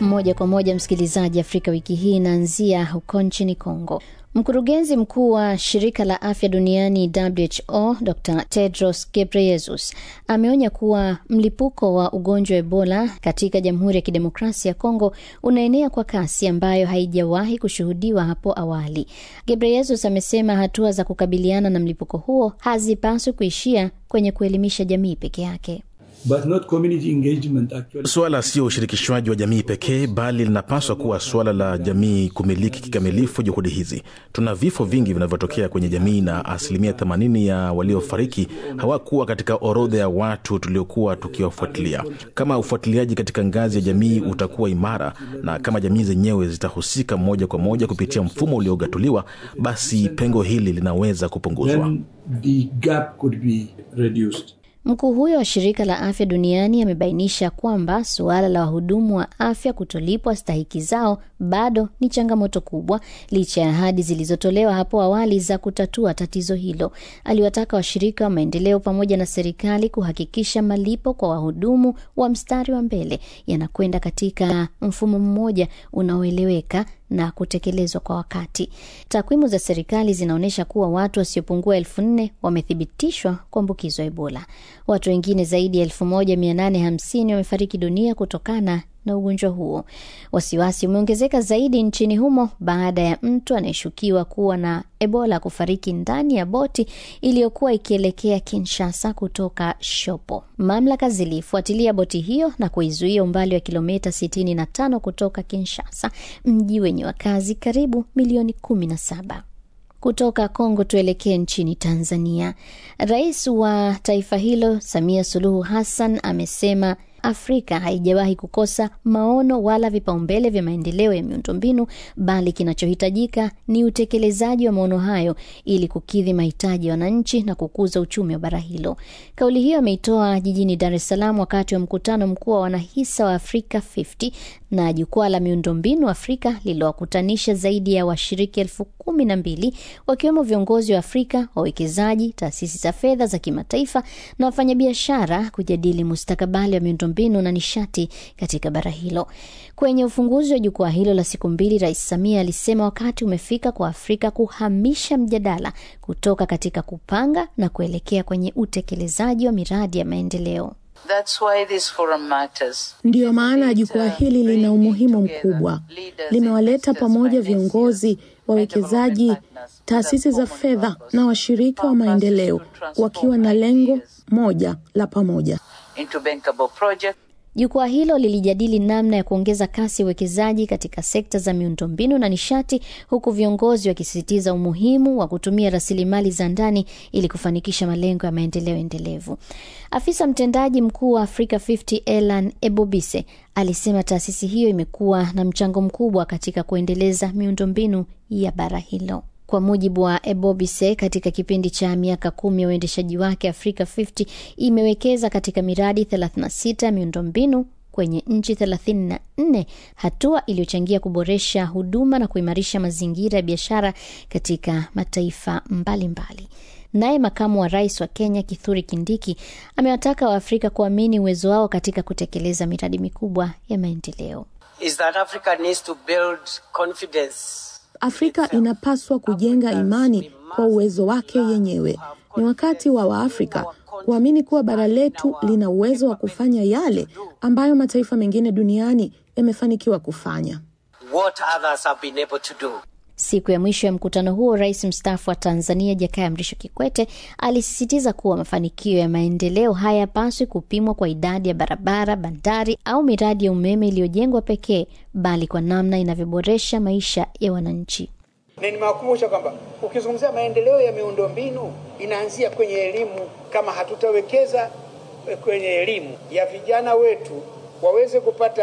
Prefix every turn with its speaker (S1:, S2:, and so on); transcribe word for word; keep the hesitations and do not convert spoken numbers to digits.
S1: Moja kwa moja msikilizaji, Afrika wiki hii inaanzia huko nchini Kongo. Mkurugenzi mkuu wa shirika la afya duniani W H O Doctor Tedros Ghebreyesus ameonya kuwa mlipuko wa ugonjwa wa Ebola katika Jamhuri ya Kidemokrasia ya Kongo unaenea kwa kasi ambayo haijawahi kushuhudiwa hapo awali. Ghebreyesus amesema hatua za kukabiliana na mlipuko huo hazipaswi kuishia kwenye kuelimisha jamii peke yake.
S2: But not community engagement actually.
S3: Swala sio ushirikishwaji wa jamii pekee, bali linapaswa kuwa swala la jamii kumiliki kikamilifu juhudi hizi. Tuna vifo vingi vinavyotokea kwenye jamii na asilimia themanini ya waliofariki hawakuwa katika orodha ya watu tuliokuwa tukiwafuatilia. Kama ufuatiliaji katika ngazi ya jamii utakuwa imara na kama jamii zenyewe zitahusika moja kwa moja kupitia mfumo uliogatuliwa, basi pengo hili linaweza kupunguzwa.
S2: Then the gap could be reduced.
S1: Mkuu huyo wa shirika la afya duniani amebainisha kwamba suala la wahudumu wa afya kutolipwa stahiki zao bado ni changamoto kubwa licha ya ahadi zilizotolewa hapo awali za kutatua tatizo hilo. Aliwataka washirika wa maendeleo pamoja na serikali kuhakikisha malipo kwa wahudumu wa mstari wa mbele yanakwenda katika mfumo mmoja unaoeleweka na kutekelezwa kwa wakati. Takwimu za serikali zinaonyesha kuwa watu wasiopungua elfu nne wamethibitishwa kuambukizwa Ebola. Watu wengine zaidi ya elfu moja mia nane hamsini wamefariki dunia kutokana na ugonjwa huo. Wasiwasi umeongezeka zaidi nchini humo baada ya mtu anayeshukiwa kuwa na Ebola kufariki ndani ya boti iliyokuwa ikielekea Kinshasa kutoka Shopo. Mamlaka zilifuatilia boti hiyo na kuizuia umbali wa kilomita sitini na tano kutoka Kinshasa, mji wenye wakazi karibu milioni kumi na saba. Kutoka Kongo tuelekee nchini Tanzania. Rais wa taifa hilo Samia Suluhu Hassan amesema Afrika haijawahi kukosa maono wala vipaumbele vya maendeleo ya miundombinu, bali kinachohitajika ni utekelezaji wa maono hayo ili kukidhi mahitaji ya wananchi na kukuza uchumi wa bara hilo. Kauli hiyo ameitoa jijini Dar es Salaam wakati wa mkutano mkuu wa wanahisa wa Afrika hamsini na jukwaa la miundombinu Afrika lililowakutanisha zaidi ya washiriki elfu kumi na mbili wakiwemo viongozi wa Afrika, wawekezaji, taasisi za fedha za kimataifa na wafanyabiashara kujadili mustakabali wa miundombinu na nishati katika bara hilo. Kwenye ufunguzi wa jukwaa hilo la siku mbili, Rais Samia alisema wakati umefika kwa Afrika kuhamisha mjadala kutoka katika kupanga na kuelekea kwenye utekelezaji wa miradi ya maendeleo.
S4: That's why this forum matters.
S5: Ndiyo maana jukwaa hili lina umuhimu mkubwa. Limewaleta pamoja viongozi, wawekezaji, taasisi za fedha na washirika wa maendeleo wakiwa na lengo moja la pamoja.
S1: Jukwaa hilo lilijadili namna ya kuongeza kasi ya uwekezaji katika sekta za miundombinu na nishati, huku viongozi wakisisitiza umuhimu wa kutumia rasilimali za ndani ili kufanikisha malengo ya maendeleo endelevu. Afisa mtendaji mkuu wa Afrika hamsini Elan Ebobise alisema taasisi hiyo imekuwa na mchango mkubwa katika kuendeleza miundombinu ya bara hilo. Kwa mujibu wa Ebobise, katika kipindi cha miaka kumi ya uendeshaji wake, Afrika hamsini imewekeza katika miradi thelathini na sita ya miundombinu kwenye nchi thelathini na nne, hatua iliyochangia kuboresha huduma na kuimarisha mazingira ya biashara katika mataifa mbalimbali. Naye makamu wa rais wa Kenya Kithure Kindiki amewataka Waafrika kuamini uwezo wao katika kutekeleza miradi mikubwa ya maendeleo.
S6: Is that Africa needs to build confidence.
S5: Afrika inapaswa kujenga imani kwa uwezo wake yenyewe. Ni wakati wa Waafrika kuamini kuwa bara letu lina uwezo wa kufanya yale ambayo mataifa mengine duniani yamefanikiwa kufanya.
S6: What others have been able to do.
S1: Siku ya mwisho ya mkutano huo, Rais mstaafu wa Tanzania Jakaya Mrisho Kikwete alisisitiza kuwa mafanikio ya maendeleo hayapaswi kupimwa kwa idadi ya barabara, bandari au miradi ya umeme iliyojengwa pekee, bali kwa namna inavyoboresha maisha ya wananchi.
S7: Na nimewakumbusha kwamba ukizungumzia maendeleo ya miundombinu inaanzia kwenye elimu. Kama hatutawekeza kwenye elimu ya vijana wetu waweze kupata